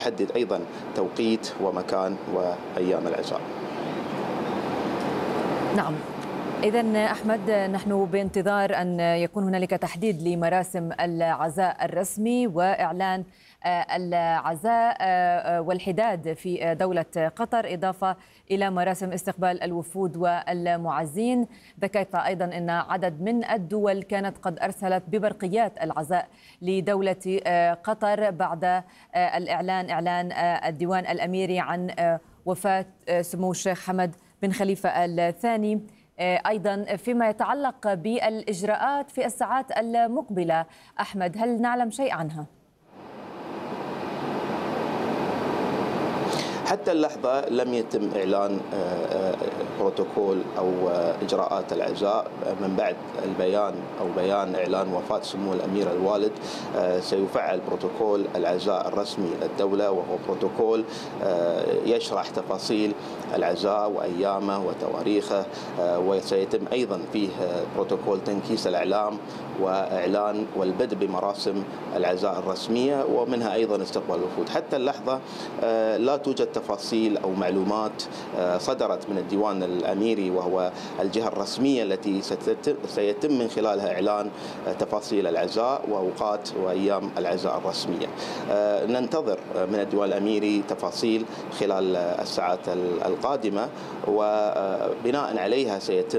يحدد أيضا توقيت ومكان وأيام العزاء. نعم، إذن أحمد نحن بانتظار أن يكون هنالك تحديد لمراسم العزاء الرسمي وإعلان العزاء والحداد في دولة قطر، إضافة إلى مراسم استقبال الوفود والمعزين. ذكرت أيضا أن عدد من الدول كانت قد أرسلت ببرقيات العزاء لدولة قطر بعد إعلان الديوان الأميري عن وفاة سمو الشيخ حمد بن خليفة الثاني. أيضا فيما يتعلق بالإجراءات في الساعات المقبلة أحمد، هل نعلم شيء عنها؟ حتى اللحظة لم يتم إعلان بروتوكول أو إجراءات العزاء من بعد البيان أو بيان إعلان وفاة سمو الأمير الوالد. سيفعل بروتوكول العزاء الرسمي للدولة، وهو بروتوكول يشرح تفاصيل العزاء وأيامه وتواريخه، وسيتم أيضا فيه بروتوكول تنكيس الأعلام وإعلان والبدء بمراسم العزاء الرسمية، ومنها أيضا استقبال الوفود. حتى اللحظة لا توجد تفاصيل أو معلومات صدرت من الديوان الأميري، وهو الجهة الرسمية التي سيتم من خلالها إعلان تفاصيل العزاء وأوقات وأيام العزاء الرسمية. ننتظر من الديوان الأميري تفاصيل خلال الساعات القادمة، وبناء عليها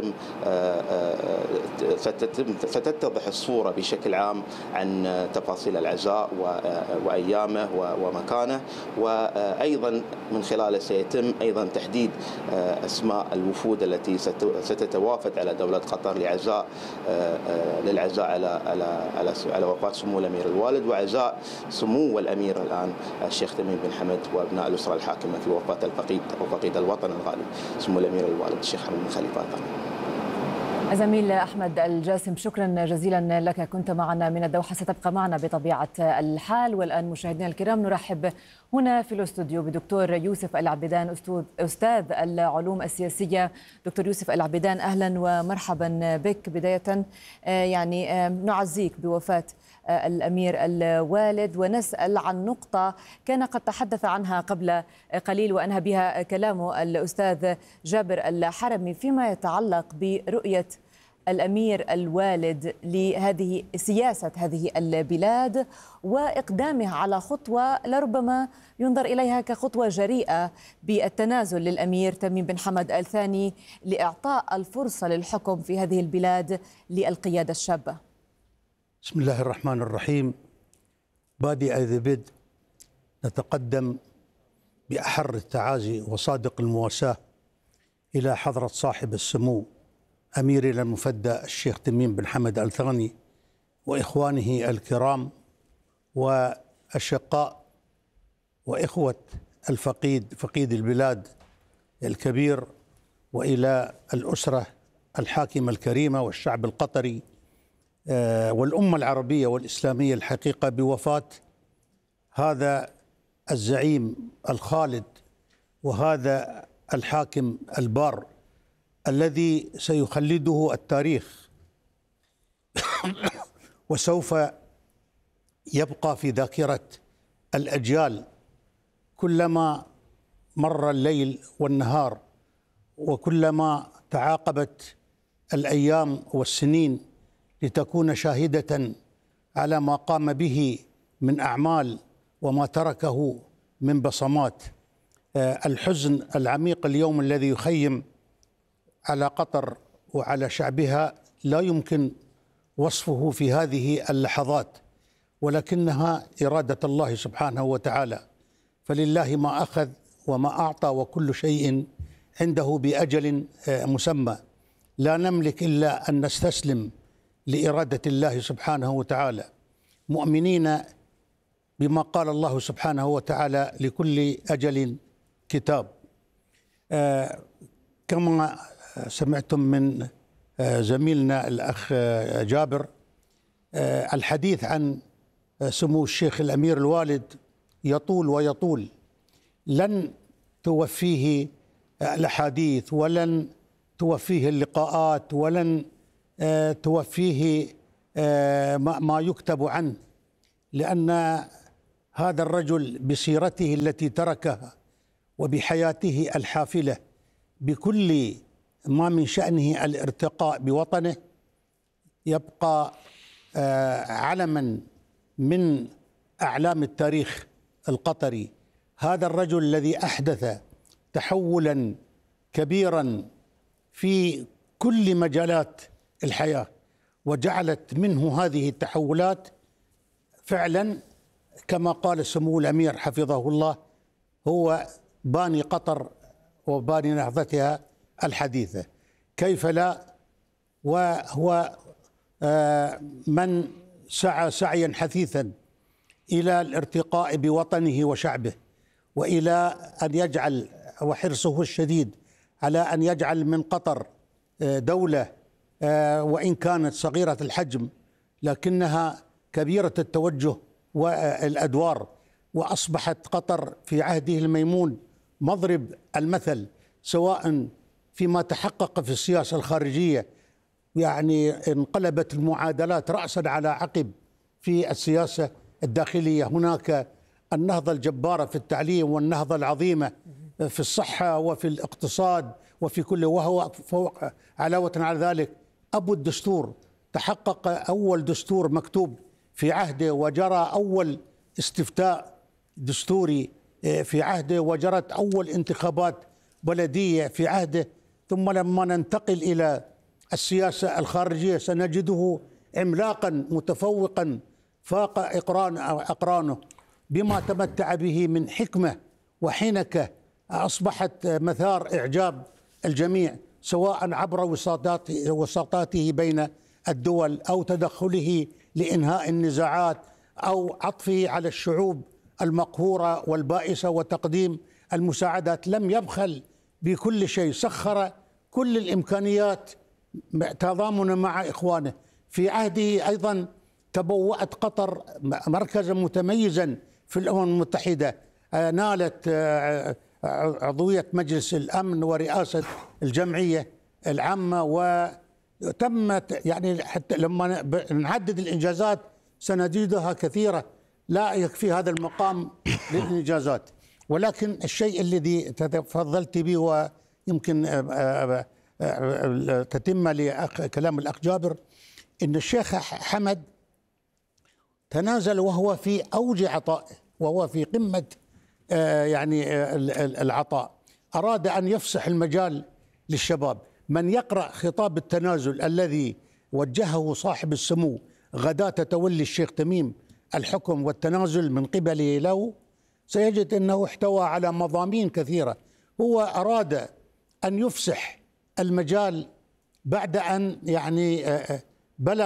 ستتضح الصورة بشكل عام عن تفاصيل العزاء وأيامه ومكانه، وأيضا من خلاله سيتم أيضا تحديد أسماء الوفود التي ستتوافد على دولة قطر للعزاء على وفاة سمو الأمير الوالد، وعزاء سمو الأمير الآن الشيخ تميم بن حمد وأبناء الأسرة الحاكمة في وفاة الفقيد أو فقيد الوطن الغالي سمو الأمير الوالد الشيخ حمد بن خليفة. زميل أحمد الجاسم، شكرا جزيلا لك، كنت معنا من الدوحة، ستبقى معنا بطبيعة الحال. والآن مشاهدينا الكرام نرحب هنا في الاستوديو بدكتور يوسف العبيدان، أستاذ العلوم السياسية. دكتور يوسف العبيدان، أهلا ومرحبا بك. بداية نعزيك بوفاة الأمير الوالد، ونسأل عن نقطة كان قد تحدث عنها قبل قليل وأنهى بها كلامه الأستاذ جابر الحرمي، فيما يتعلق برؤية الأمير الوالد لهذه سياسة هذه البلاد وإقدامه على خطوة لربما ينظر إليها كخطوة جريئة بالتنازل للأمير تميم بن حمد الثاني لإعطاء الفرصة للحكم في هذه البلاد للقيادة الشابة. بسم الله الرحمن الرحيم. بادئ ذي بدء نتقدم بأحر التعازي وصادق المواساة إلى حضرة صاحب السمو أميرنا المفدى الشيخ تميم بن حمد الثاني وإخوانه الكرام والشقاء وإخوة فقيد البلاد الكبير، وإلى الأسرة الحاكمة الكريمة والشعب القطري والأمة العربية والإسلامية الحقيقة بوفاة هذا الزعيم الخالد وهذا الحاكم البار الذي سيخلده التاريخ وسوف يبقى في ذاكرة الأجيال كلما مر الليل والنهار، وكلما تعاقبت الأيام والسنين لتكون شاهدة على ما قام به من أعمال وما تركه من بصمات. الحزن العميق اليوم الذي يخيم على قطر وعلى شعبها لا يمكن وصفه في هذه اللحظات، ولكنها إرادة الله سبحانه وتعالى، فلله ما أخذ وما أعطى وكل شيء عنده بأجل مسمى. لا نملك إلا أن نستسلم لإرادة الله سبحانه وتعالى، مؤمنين بما قال الله سبحانه وتعالى: لكل أجل كتاب. كما سمعتم من زميلنا الأخ جابر، الحديث عن سمو الشيخ الأمير الوالد يطول ويطول، لن توفيه الأحاديث ولن توفيه اللقاءات ولن توفيه ما يكتب عنه، لأن هذا الرجل بسيرته التي تركها وبحياته الحافلة بكل ما من شأنه الارتقاء بوطنه يبقى علما من أعلام التاريخ القطري. هذا الرجل الذي أحدث تحولا كبيرا في كل مجالات الحياة وجعلت منه هذه التحولات فعلا كما قال سمو الأمير حفظه الله هو باني قطر وباني نهضتها الحديثة، كيف لا؟ وهو من سعى سعيا حثيثا إلى الارتقاء بوطنه وشعبه، وإلى أن يجعل، وحرصه الشديد على أن يجعل من قطر دولة وإن كانت صغيرة الحجم لكنها كبيرة التوجه والأدوار، وأصبحت قطر في عهده الميمون مضرب المثل سواء فيما تحقق في السياسة الخارجية، يعني انقلبت المعادلات رأسا على عقب في السياسة الداخلية. هناك النهضة الجبارة في التعليم والنهضة العظيمة في الصحة وفي الاقتصاد وفي كل، وهو فوق علاوة على ذلك أبو الدستور، تحقق أول دستور مكتوب في عهده، وجرى أول استفتاء دستوري في عهده، وجرت أول انتخابات بلدية في عهده. ثم لما ننتقل إلى السياسة الخارجية سنجده عملاقا متفوقا فاق أقرانه بما تمتع به من حكمة وحنكة أصبحت مثار إعجاب الجميع، سواء عبر وساطاته بين الدول أو تدخله لإنهاء النزاعات أو عطفه على الشعوب المقهورة والبائسة وتقديم المساعدات. لم يبخل بكل شيء، سخر كل الإمكانيات تضامنا مع إخوانه. في عهده أيضا تبوأت قطر مركزا متميزا في الأمم المتحدة، نالت عضوية مجلس الأمن ورئاسة الجمعية العامة، وتمت يعني حتى لما نعدد الإنجازات سنجدها كثيرة، لا يكفي هذا المقام للإنجازات. ولكن الشيء الذي تفضلت به ويمكن تتم لكلام الأخ جابر، إن الشيخ حمد تنازل وهو في أوج عطائه، وهو في قمة يعني العطاء، أراد أن يفسح المجال للشباب. من يقرأ خطاب التنازل الذي وجهه صاحب السمو غداة تولي الشيخ تميم الحكم والتنازل من قبله له سيجد أنه احتوى على مضامين كثيرة. هو أراد أن يفسح المجال بعد أن يعني بلغ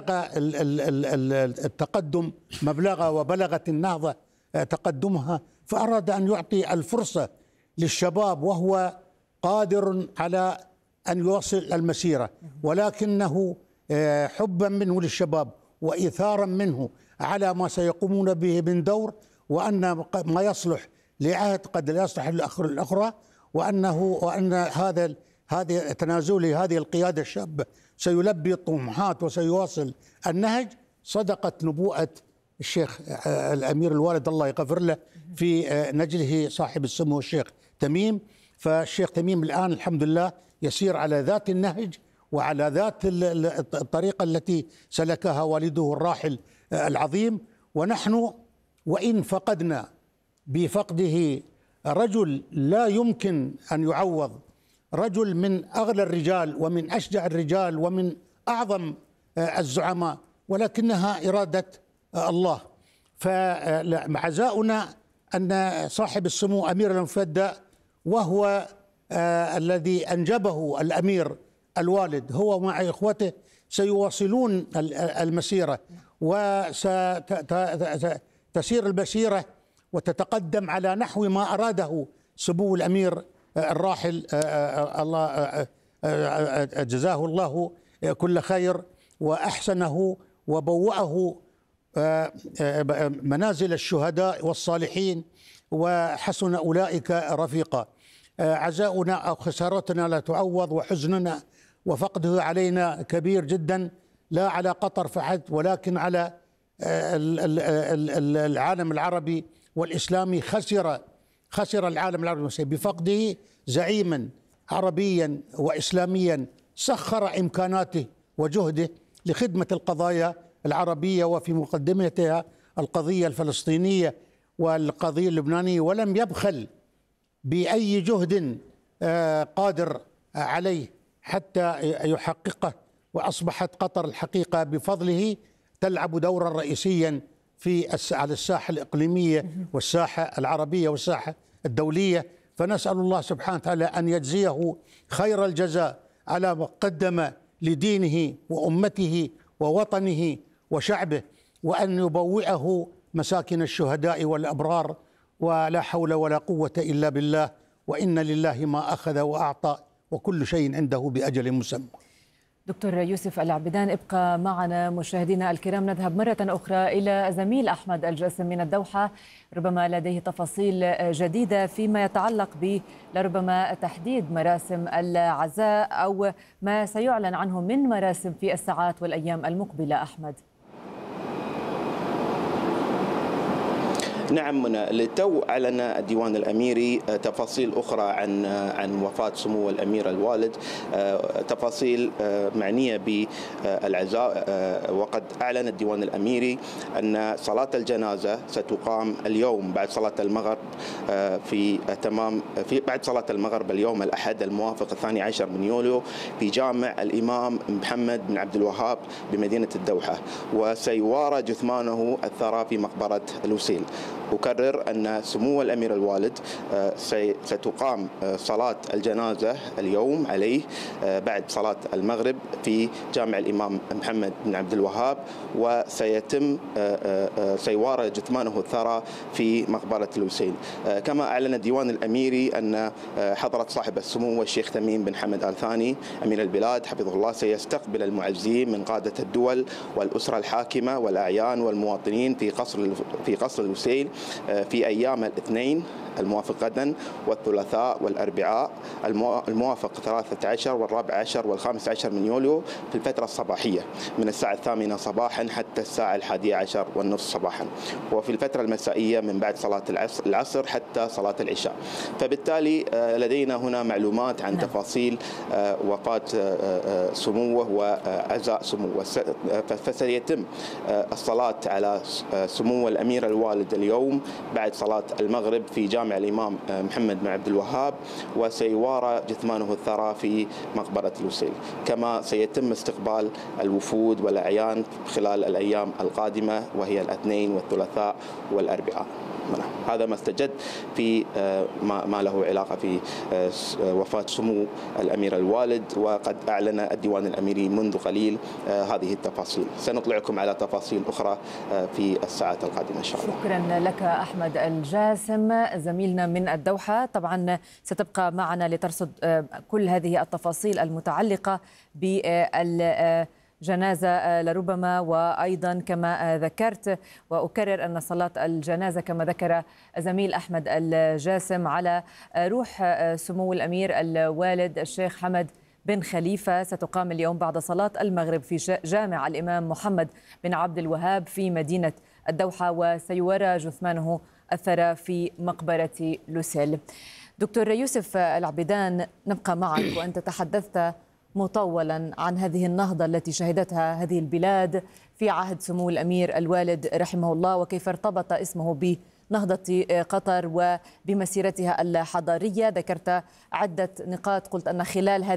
التقدم مبلغه وبلغت النهضة تقدمها، فأراد أن يعطي الفرصة للشباب، وهو قادر على أن يواصل المسيرة، ولكنه حبا منه للشباب وإيثارا منه على ما سيقومون به من دور، وأن ما يصلح لعهد قد لا يصلح الأخرى، وأن هذه تنازله هذه القيادة الشابة سيلبي الطموحات وسيواصل النهج. صدقت نبوءة الشيخ الأمير الوالد الله يغفر له في نجله صاحب السمو الشيخ تميم. فالشيخ تميم الآن الحمد لله يسير على ذات النهج وعلى ذات الطريقة التي سلكها والده الراحل العظيم. ونحن وإن فقدنا بفقده رجل لا يمكن أن يعوض، رجل من أغلى الرجال ومن أشجع الرجال ومن أعظم الزعماء، ولكنها إرادة الله. فعزاؤنا أن صاحب السمو أمير المفدى، وهو الذي أنجبه الأمير الوالد، هو مع إخوته سيواصلون المسيرة وستسير المسيرة وتتقدم على نحو ما أراده سمو الأمير الراحل الله جزاه الله كل خير وأحسنه وبوأه منازل الشهداء والصالحين وحسن أولئك رفيقا. عزاؤنا أو خسارتنا لا تعوض، وحزننا وفقده علينا كبير جدا، لا على قطر فحسب ولكن على العالم العربي والإسلامي خسر العالم العربي والإسلامي بفقده زعيما عربيا وإسلاميا سخر إمكاناته وجهده لخدمة القضايا العربية، وفي مقدمتها القضية الفلسطينية والقضية اللبنانية، ولم يبخل بأي جهد قادر عليه حتى يحققه. وأصبحت قطر الحقيقة بفضله تلعب دورا رئيسيا على الساحة الإقليمية والساحة العربية والساحة الدولية. فنسأل الله سبحانه وتعالى أن يجزيه خير الجزاء على ما قدم لدينه وأمته ووطنه وشعبه، وأن يبوئه مساكن الشهداء والأبرار، ولا حول ولا قوة إلا بالله، وإن لله ما أخذ وأعطى وكل شيء عنده بأجل مسمى. دكتور يوسف العبيدان، ابقى معنا مشاهدينا الكرام. نذهب مرة أخرى إلى زميل أحمد الجاسم من الدوحة، ربما لديه تفاصيل جديدة فيما يتعلق لربما تحديد مراسم العزاء أو ما سيعلن عنه من مراسم في الساعات والأيام المقبلة. أحمد. نعم منى، للتو أعلن الديوان الأميري تفاصيل أخرى عن وفاة سمو الأمير الوالد، تفاصيل معنية بالعزاء. وقد أعلن الديوان الأميري أن صلاة الجنازة ستقام اليوم بعد صلاة المغرب بعد صلاة المغرب اليوم الأحد الموافق 12 من يوليو في جامع الإمام محمد بن عبد الوهاب بمدينة الدوحة، وسيوارى جثمانه الثرى في مقبرة الوسيل. أكرر أن سمو الأمير الوالد ستقام صلاة الجنازة اليوم عليه بعد صلاة المغرب في جامع الإمام محمد بن عبد الوهاب، وسيتم سيوارى جثمانه الثرى في مقبرة الوسيل. كما أعلن الديوان الأميري أن حضرة صاحب السمو الشيخ تميم بن حمد آل ثاني أمير البلاد حفظه الله سيستقبل المعزين من قادة الدول والأسرة الحاكمة والأعيان والمواطنين في قصر الوسيل في أيام الاثنين الموافق غدا والثلاثاء والأربعاء الموافق 13 و14 و15 من يوليو في الفترة الصباحية من الساعة 8 صباحا حتى الساعة 11:30 صباحا، وفي الفترة المسائية من بعد صلاة العصر حتى صلاة العشاء. فبالتالي لدينا هنا معلومات عن تفاصيل وفاة سموه وعزاء سموه. فسيتم الصلاة على سمو الأمير الوالد اليوم بعد صلاة المغرب في جامع الإمام محمد بن عبد الوهاب، وسيوارى جثمانه الثرى في مقبرة الوسيل. كما سيتم استقبال الوفود والأعيان خلال الأيام القادمة وهي الاثنين والثلاثاء والأربعاء. هذا ما استجد في ما له علاقة في وفاة سمو الأمير الوالد، وقد أعلن الديوان الأميري منذ قليل هذه التفاصيل. سنطلعكم على تفاصيل أخرى في الساعات القادمة إن شاء الله. شكرا لك أحمد الجاسم زميلنا من الدوحة. طبعا ستبقى معنا لترصد كل هذه التفاصيل المتعلقة بال جنازة لربما، وأيضا كما ذكرت وأكرر أن صلاة الجنازة كما ذكر زميل أحمد الجاسم على روح سمو الأمير الوالد الشيخ حمد بن خليفة ستقام اليوم بعد صلاة المغرب في جامع الإمام محمد بن عبد الوهاب في مدينة الدوحة، وسيورى جثمانه الثرى في مقبرة لوسيل. دكتور يوسف العبيدان، نبقى معك وأنت تحدثت مطولا عن هذه النهضة التي شهدتها هذه البلاد في عهد سمو الأمير الوالد رحمه الله، وكيف ارتبط اسمه بنهضة قطر وبمسيرتها الحضارية. ذكرت عدة نقاط، قلت أن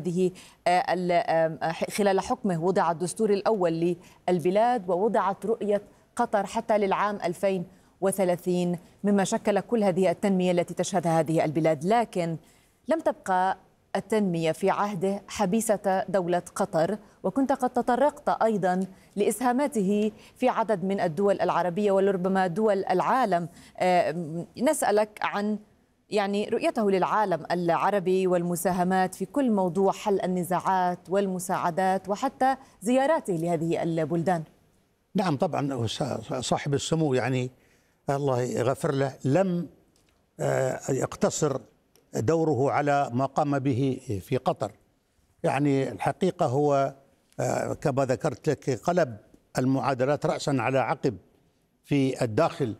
خلال حكمه وضع الدستور الأول للبلاد ووضعت رؤية قطر حتى للعام 2030 مما شكل كل هذه التنمية التي تشهدها هذه البلاد. لكن لم تبقى التنمية في عهده حبيسة دولة قطر، وكنت قد تطرقت أيضا لإسهاماته في عدد من الدول العربية ولربما دول العالم. نسألك عن رؤيته للعالم العربي والمساهمات في كل موضوع حل النزاعات والمساعدات وحتى زياراته لهذه البلدان. نعم طبعا صاحب السمو الله يغفر له لم يقتصر دوره على ما قام به في قطر. الحقيقة هو كما ذكرت لك قلب المعادلات رأسا على عقب في الداخل،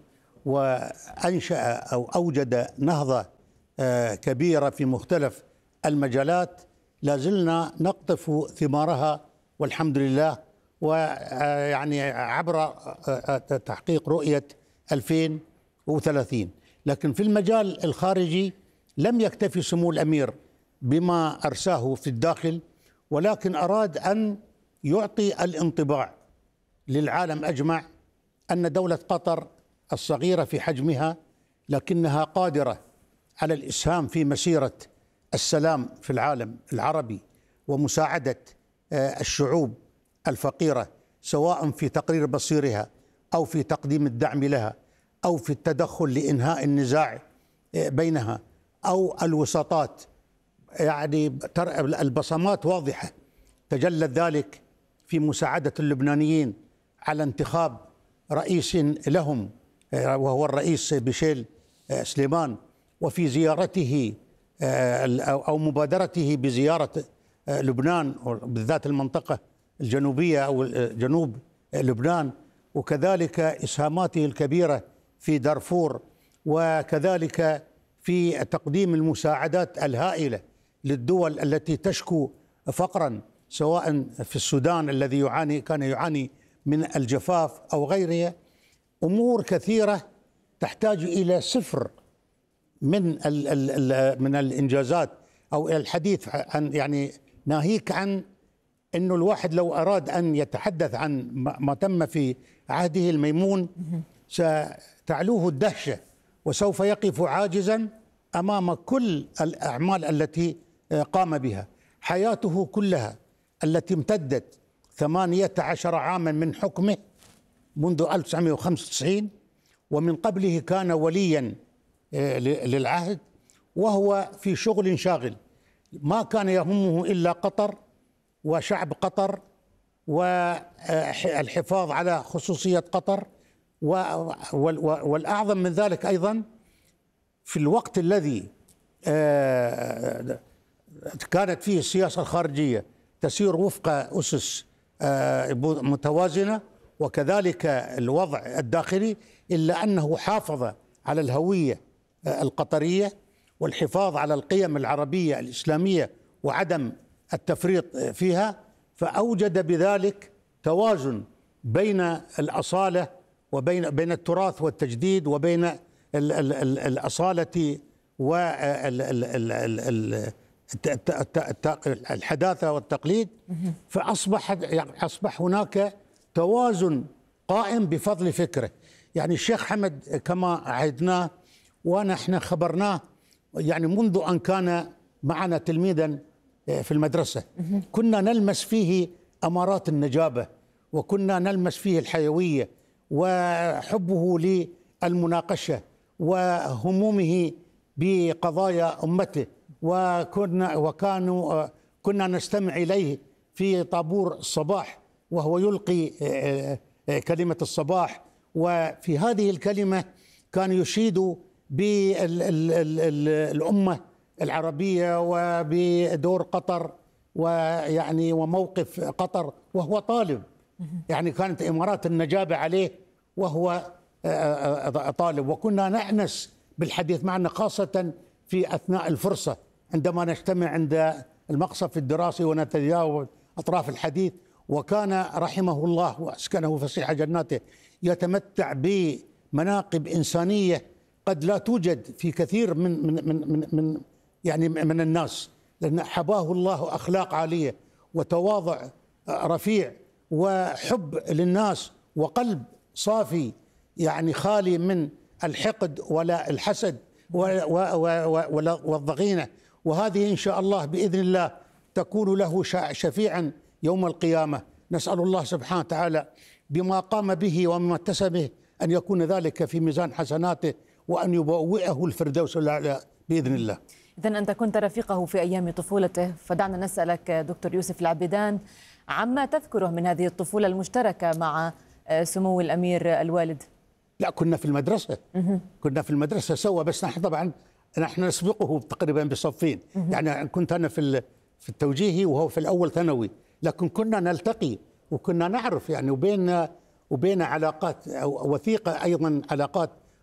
وأنشأ أو أوجد نهضة كبيرة في مختلف المجالات، لازلنا نقطف ثمارها والحمد لله، ويعني عبر تحقيق رؤية 2030. لكن في المجال الخارجي لم يكتفي سمو الأمير بما أرساه في الداخل، ولكن أراد أن يعطي الانطباع للعالم أجمع أن دولة قطر الصغيرة في حجمها لكنها قادرة على الإسهام في مسيرة السلام في العالم العربي ومساعدة الشعوب الفقيرة، سواء في تقرير مصيرها أو في تقديم الدعم لها أو في التدخل لإنهاء النزاع بينها أو الوساطات. يعني البصمات واضحة، تجلت ذلك في مساعدة اللبنانيين على انتخاب رئيس لهم وهو الرئيس بشيل سليمان، وفي زيارته أو مبادرته بزيارة لبنان بالذات المنطقة الجنوبية أو جنوب لبنان، وكذلك إسهاماته الكبيرة في دارفور، وكذلك في تقديم المساعدات الهائلة للدول التي تشكو فقرا، سواء في السودان الذي كان يعاني من الجفاف أو غيرها. أمور كثيرة تحتاج إلى صفر من الإنجازات أو الحديث عن، يعني ناهيك عن أنه الواحد لو أراد أن يتحدث عن ما تم في عهده الميمون ستعلوه الدهشة، وسوف يقف عاجزا أمام كل الأعمال التي قام بها. حياته كلها التي امتدت 18 عاما من حكمه منذ 1995، ومن قبله كان وليا للعهد، وهو في شغل شاغل، ما كان يهمه إلا قطر وشعب قطر والحفاظ على خصوصية قطر. والأعظم من ذلك أيضا في الوقت الذي كانت فيه السياسة الخارجية تسير وفق أسس متوازنة، وكذلك الوضع الداخلي، إلا أنه حافظ على الهوية القطرية والحفاظ على القيم العربية الإسلامية وعدم التفريط فيها، فأوجد بذلك توازن بين الأصالة وبين التراث والتجديد، وبين الأصالة والحداثة والتقليد. فأصبح هناك توازن قائم بفضل فكره. يعني الشيخ حمد كما عهدناه ونحن خبرناه، يعني منذ أن كان معنا تلميذا في المدرسة كنا نلمس فيه أمارات النجابة، وكنا نلمس فيه الحيوية وحبه للمناقشة وهمومه بقضايا أمته، كنا نستمع إليه في طابور الصباح وهو يلقي كلمة الصباح، وفي هذه الكلمة كان يشيد بالأمة العربية وبدور قطر ويعني وموقف قطر وهو طالب. يعني كانت إمارات النجابة عليه وهو طالب، وكنا نأنس بالحديث معنا خاصة في أثناء الفرصة عندما نجتمع عند المقصف الدراسي ونتجاوب أطراف الحديث. وكان رحمه الله وأسكنه فسيح جناته يتمتع بمناقب إنسانية قد لا توجد في كثير من الناس، لأن حباه الله أخلاق عالية وتواضع رفيع وحب للناس وقلب صافي، يعني خالي من الحقد ولا الحسد والضغينة. وهذه إن شاء الله بإذن الله تكون له شفيعا يوم القيامة. نسأل الله سبحانه وتعالى بما قام به وما اكتسبه أن يكون ذلك في ميزان حسناته، وأن يبوئه الفردوس الأعلى بإذن الله. إذن أنت كنت رفيقه في أيام طفولته، فدعنا نسألك دكتور يوسف العبيدان عما تذكره من هذه الطفولة المشتركة مع سمو الأمير الوالد. لا، كنا في المدرسة، كنا في المدرسة سوا، بس نحن طبعا نحن نسبقه تقريبا بصفين. يعني كنت أنا في التوجيهي وهو في الأول ثانوي، لكن كنا نلتقي وكنا نعرف يعني وبين علاقات وثيقة، أيضا علاقات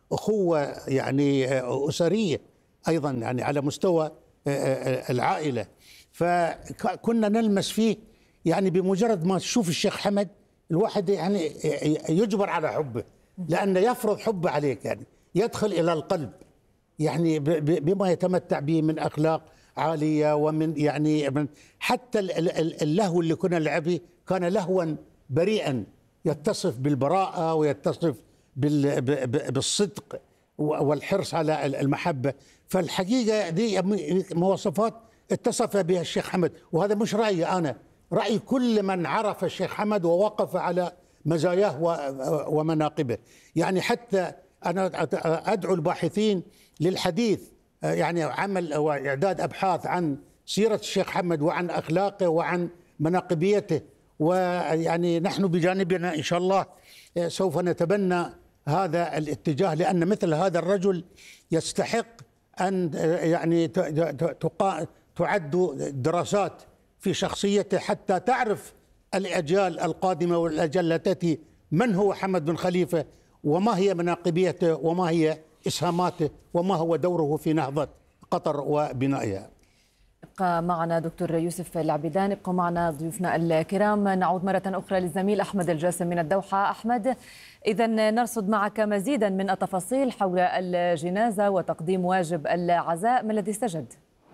أخوة يعني أسرية أيضا، يعني على مستوى العائلة. فكنا نلمس فيه يعني بمجرد ما تشوف الشيخ حمد الواحد يعني يجبر على حبه، لأنه يفرض حبه عليك، يعني يدخل إلى القلب، يعني بما يتمتع به من أخلاق عالية، ومن يعني من حتى اللهو اللي كنا نلعبه كان لهوا بريئا يتصف بالبراءة ويتصف بالصدق والحرص على المحبة. فالحقيقة دي مواصفات اتصف بها الشيخ حمد، وهذا مش رأيي أنا، رأي كل من عرف الشيخ حمد ووقف على مزاياه ومناقبه. يعني حتى أنا أدعو الباحثين للحديث، يعني عمل وإعداد أبحاث عن سيرة الشيخ حمد وعن أخلاقه وعن مناقبيته. ويعني نحن بجانبنا إن شاء الله سوف نتبنى هذا الاتجاه، لأن مثل هذا الرجل يستحق أن يعني تعد دراسات في شخصيته حتى تعرف الأجيال القادمة والأجيال التي من هو حمد بن خليفة، وما هي مناقبيته، وما هي إسهاماته، وما هو دوره في نهضة قطر وبنائها. ابقى معنا دكتور يوسف العبيدان، ابقوا معنا ضيوفنا الكرام. نعود مرة أخرى للزميل أحمد الجاسم من الدوحة. أحمد، إذا نرصد معك مزيدا من التفاصيل حول الجنازة وتقديم واجب العزاء، ما الذي استجد؟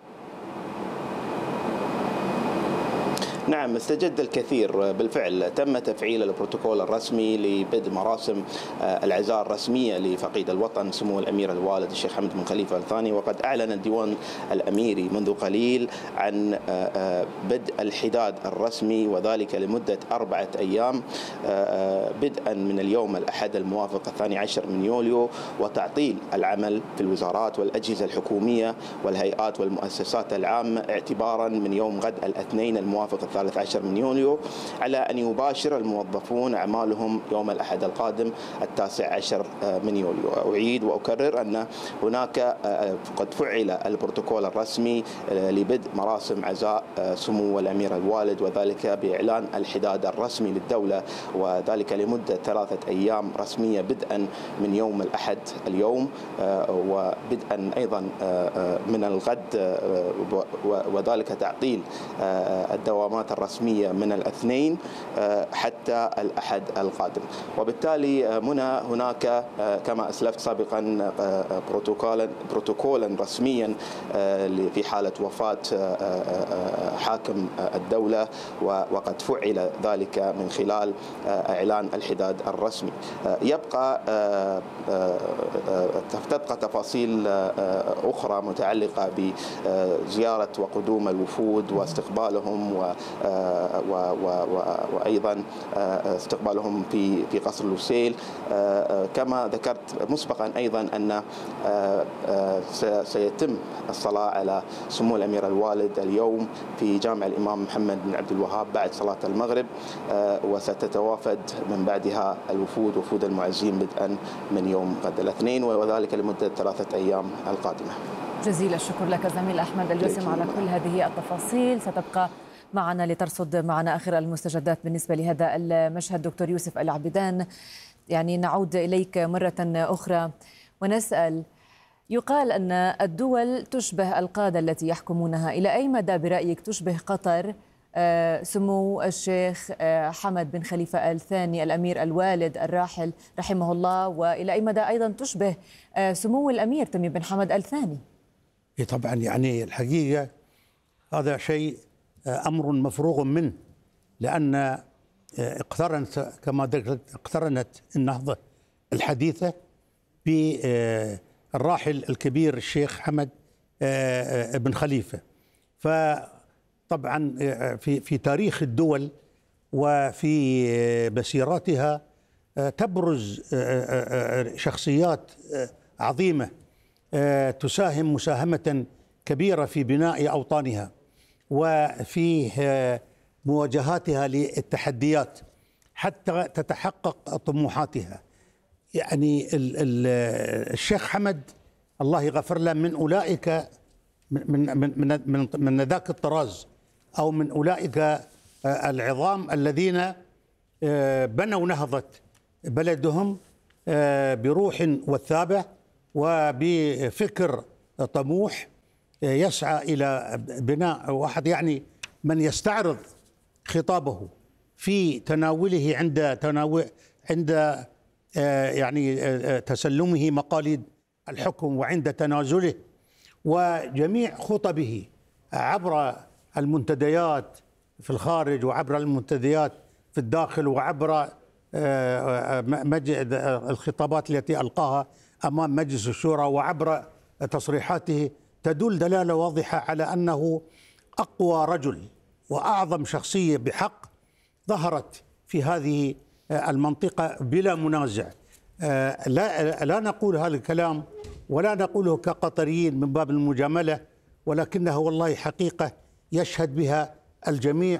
نعم، استجد الكثير بالفعل. تم تفعيل البروتوكول الرسمي لبدء مراسم العزاء الرسمية لفقيد الوطن سمو الأمير الوالد الشيخ حمد بن خليفة الثاني. وقد أعلن الديوان الأميري منذ قليل عن بدء الحداد الرسمي، وذلك لمدة 4 أيام بدءا من اليوم الأحد الموافق 12 من يوليو، وتعطيل العمل في الوزارات والأجهزة الحكومية والهيئات والمؤسسات العامة اعتبارا من يوم غد الاثنين الموافق 13 من يوليو، على أن يباشر الموظفون أعمالهم يوم الأحد القادم 19 من يوليو. أعيد وأكرر أن هناك قد فعل البروتوكول الرسمي لبدء مراسم عزاء سمو الأمير الوالد، وذلك بإعلان الحداد الرسمي للدولة، وذلك لمدة 3 أيام رسمية بدءا من يوم الأحد اليوم، وبدءا أيضا من الغد، وذلك تعطيل الدوامات الرسمية من الاثنين حتى الأحد القادم. وبالتالي هناك كما أسلفت سابقا بروتوكولا رسميا في حالة وفاة حاكم الدولة، وقد فعل ذلك من خلال إعلان الحداد الرسمي. تبقى تفاصيل أخرى متعلقة بزيارة وقدوم الوفود واستقبالهم وأيضا استقبالهم في قصر لوسيل. كما ذكرت مسبقا أيضا أن سيتم الصلاة على سمو الأمير الوالد اليوم في جامع الإمام محمد بن عبد الوهاب بعد صلاة المغرب، وستتوافد من بعدها الوفود، وفود المعزين، بدءا من يوم غد الاثنين، وذلك لمدة 3 أيام القادمة. جزيل الشكر لك زميل أحمد الجاسم على كل هذه التفاصيل. ستبقى معنا لترصد معنا آخر المستجدات بالنسبة لهذا المشهد. دكتور يوسف العبيدان، يعني نعود إليك مرة أخرى ونسأل، يقال أن الدول تشبه القادة التي يحكمونها، إلى أي مدى برأيك تشبه قطر سمو الشيخ حمد بن خليفة الثاني الأمير الوالد الراحل رحمه الله، وإلى أي مدى أيضا تشبه سمو الأمير تميم بن حمد الثاني؟ طبعا يعني الحقيقة هذا شيء أمر مفروغ منه، لأن اقترنت النهضة الحديثة بالراحل الكبير الشيخ حمد بن خليفة. فطبعا في تاريخ الدول وفي مسيراتها تبرز شخصيات عظيمة تساهم مساهمة كبيرة في بناء أوطانها وفي مواجهاتها للتحديات حتى تتحقق طموحاتها. يعني الشيخ حمد الله يغفر له من أولئك من ذاك الطراز، أو من أولئك العظام الذين بنوا نهضة بلدهم بروح وثابة وبفكر طموح يسعى إلى بناء واحد، يعني من يستعرض خطابه في تناوله عند يعني تسلمه مقاليد الحكم وعند تنازله، وجميع خطبه عبر المنتديات في الخارج وعبر المنتديات في الداخل وعبر الخطابات التي ألقاها أمام مجلس الشورى وعبر تصريحاته تدل دلالة واضحة على أنه أقوى رجل وأعظم شخصية بحق ظهرت في هذه المنطقة بلا منازع. لا نقول هذا الكلام ولا نقوله كقطريين من باب المجاملة، ولكنها والله حقيقة يشهد بها الجميع،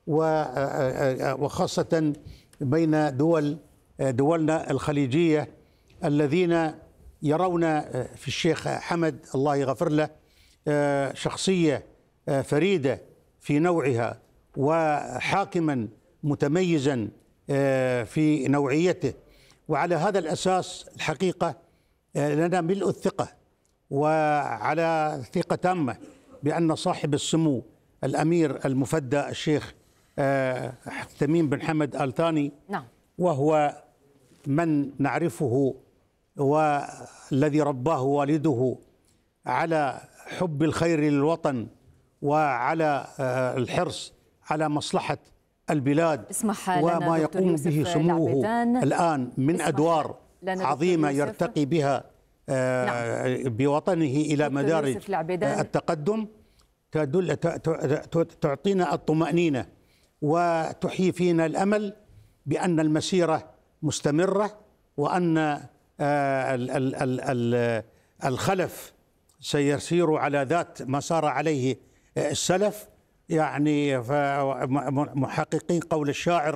وخاصة بين دولنا الخليجية الذين يرون في الشيخ حمد الله يغفر له شخصية فريدة في نوعها وحاكما متميزا في نوعيته. وعلى هذا الأساس الحقيقة لنا ملء الثقة وعلى ثقة تامة بأن صاحب السمو الأمير المفدى الشيخ تميم بن حمد آل ثاني، وهو من نعرفه والذي رباه والده على حب الخير للوطن وعلى الحرص على مصلحة البلاد، وما يقوم به سموه الآن من أدوار عظيمة يرتقي بها بوطنه إلى مدارج التقدم، تعطينا الطمأنينة وتحيي فينا الأمل بأن المسيرة مستمرة، وأن الخلف سيسير على ذات ما سار عليه السلف. يعني محققين قول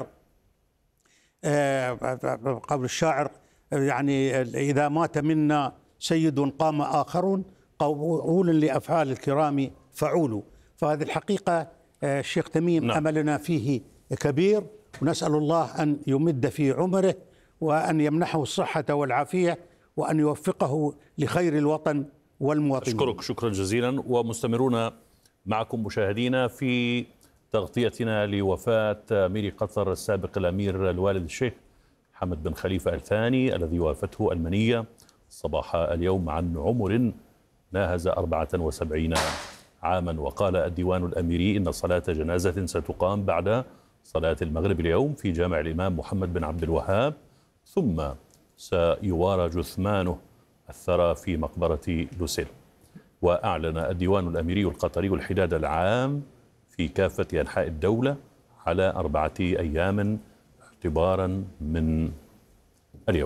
الشاعر يعني إذا مات منا سيد قام آخرون قول لأفعال الكرام فعولوا. فهذه الحقيقة الشيخ تميم أملنا فيه كبير، ونسأل الله أن يمد في عمره وأن يمنحه الصحة والعافية وأن يوفقه لخير الوطن والمواطنين. أشكرك شكرا جزيلا، ومستمرون معكم مشاهدينا في تغطيتنا لوفاة أمير قطر السابق الأمير الوالد الشيخ حمد بن خليفة آل ثاني الذي وافته المنية صباح اليوم عن عمر ناهز 74 عاما. وقال الديوان الأميري إن صلاة جنازة ستقام بعد صلاة المغرب اليوم في جامع الإمام محمد بن عبد الوهاب، ثم سيوارى جثمانه الثرى في مقبرة لوسيل. وأعلن الديوان الأميري القطري الحداد العام في كافة أنحاء الدولة على 4 أيام اعتبارا من اليوم.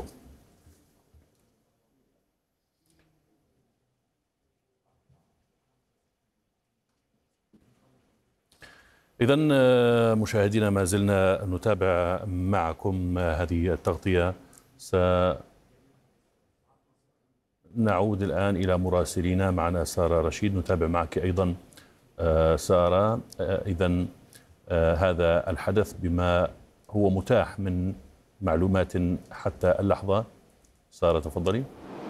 إذن مشاهدينا ما زلنا نتابع معكم هذه التغطية. نعود الآن إلى مراسلينا، معنا سارة رشيد، نتابع معك أيضا سارة. إذن هذا الحدث بما هو متاح من معلومات حتى اللحظة. سارة تفضلي.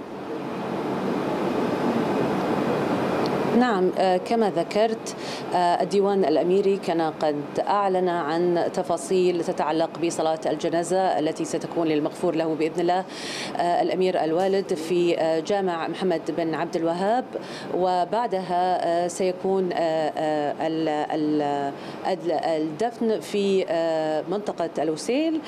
نعم، كما ذكرت الديوان الأميري كان قد أعلن عن تفاصيل تتعلق بصلاة الجنازة التي ستكون للمغفور له بإذن الله الأمير الوالد في جامع محمد بن عبد الوهاب، وبعدها سيكون الدفن في منطقة لوسيل،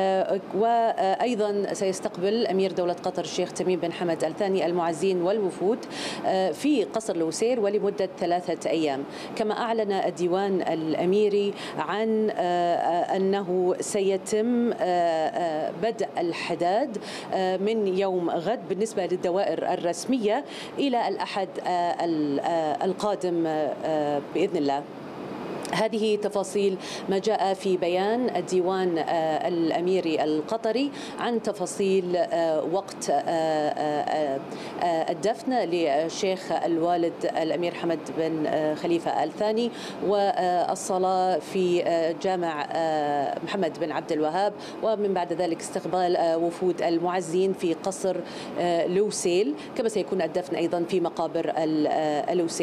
وأيضا سيستقبل أمير دولة قطر الشيخ تميم بن حمد آل ثاني المعزين والوفود في قصر لوسيل ولمدة 3 أيام. كما أعلن الديوان الأميري عن أنه سيتم بدء الحداد من يوم غد بالنسبة للدوائر الرسمية إلى الأحد القادم بإذن الله. هذه تفاصيل ما جاء في بيان الديوان الأميري القطري عن تفاصيل وقت الدفن للشيخ الوالد الأمير حمد بن خليفة الثاني والصلاة في جامع محمد بن عبد الوهاب، ومن بعد ذلك استقبال وفود المعزين في قصر لوسيل، كما سيكون الدفن أيضا في مقابر لوسيل.